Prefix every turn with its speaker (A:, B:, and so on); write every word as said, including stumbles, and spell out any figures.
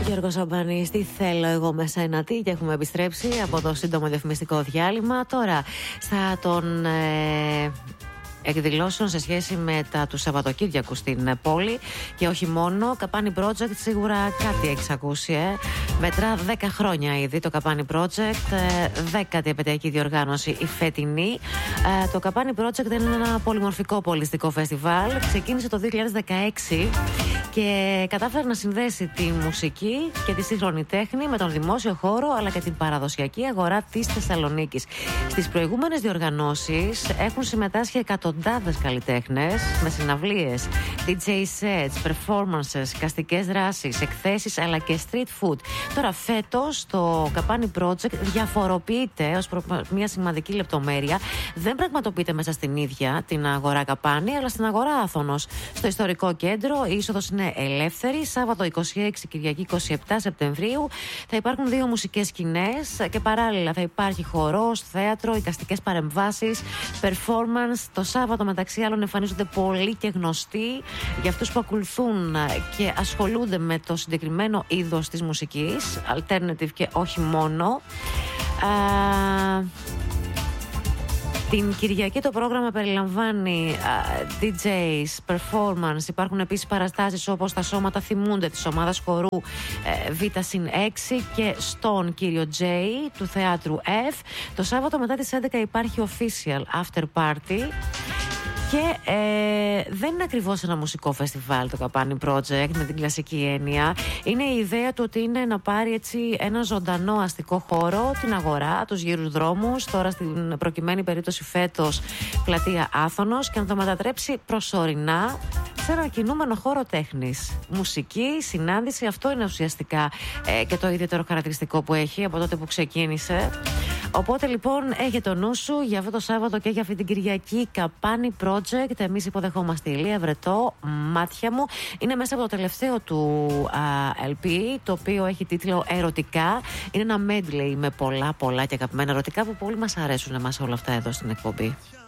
A: Γιώργος Αμπανής, τι θέλω εγώ με σένα, τι, και έχουμε επιστρέψει από το σύντομο διαφημιστικό διάλειμμα. Τώρα, στα των ε, εκδηλώσεων σε σχέση με τα του Σαββατοκύριακου στην πόλη και όχι μόνο. Καπάνι Project, σίγουρα κάτι έχεις ακούσει, ε. Μετρά δέκα χρόνια ήδη το Καπάνι Project, ε, δέκατη επαιτειακή διοργάνωση η φετινή. Ε, το Καπάνι Project είναι ένα πολυμορφικό πολιστικό φεστιβάλ. Ξεκίνησε το δύο χιλιάδες δεκαέξι και κατάφερε να συνδέσει τη μουσική και τη σύγχρονη τέχνη με τον δημόσιο χώρο αλλά και την παραδοσιακή αγορά της Θεσσαλονίκης. Στις προηγούμενες διοργανώσεις έχουν συμμετάσχει εκατοντάδες καλλιτέχνες με συναυλίες, ντι τζέι sets, performances, καστικές δράσεις, εκθέσεις αλλά και street food. Τώρα φέτος το Καπάνι Project διαφοροποιείται ως προ... μια σημαντική λεπτομέρεια. Δεν πραγματοποιείται μέσα στην ίδια την αγορά Καπάνι αλλά στην αγορά Άθωνος. Στο ιστορικό κέντρο η είσοδος είναι ελεύθερη. Σάββατο είκοσι έξι, Κυριακή είκοσι επτά Σεπτεμβρίου θα υπάρχουν δύο μουσικές σκηνές και παράλληλα θα υπάρχει χορός, θέατρο, εικαστικές παρεμβάσεις, performance. Το Σάββατο μεταξύ άλλων εμφανίζονται πολλοί και γνωστοί για αυτούς που ακολουθούν και ασχολούνται με το συγκεκριμένο είδος της μουσικής, alternative και όχι μόνο. Α... Την Κυριακή το πρόγραμμα περιλαμβάνει uh, ντι τζέις, performance. Υπάρχουν επίσης παραστάσεις όπως τα σώματα θυμούνται της ομάδας χορού uh, Β συν έξι και στον κύριο J του θεάτρου F. Το Σάββατο μετά τις έντεκα υπάρχει official after party. Και ε, δεν είναι ακριβώς ένα μουσικό φεστιβάλ το Καπάνι Project με την κλασική έννοια. Είναι η ιδέα του ότι είναι να πάρει έτσι ένα ζωντανό αστικό χώρο, την αγορά, τους γύρους δρόμους, τώρα στην προκειμένη περίπτωση φέτος πλατεία Άθωνος, και να το μετατρέψει προσωρινά σε ένα κινούμενο χώρο τέχνης. Μουσική, συνάντηση, αυτό είναι ουσιαστικά ε, και το ιδιαίτερο χαρακτηριστικό που έχει από τότε που ξεκίνησε. Οπότε λοιπόν έχει το νου σου για αυτό το Σάββατο και για αυτή την Κυριακή. Καπάνι Project. Εμείς υποδεχόμαστε Ηλία Βρετό, μάτια μου. Είναι μέσα από το τελευταίο του α, ελ πι, το οποίο έχει τίτλο Ερωτικά. Είναι ένα medley με πολλά πολλά και αγαπημένα ερωτικά που πολύ μας αρέσουν εμάς όλα αυτά εδώ στην εκπομπή.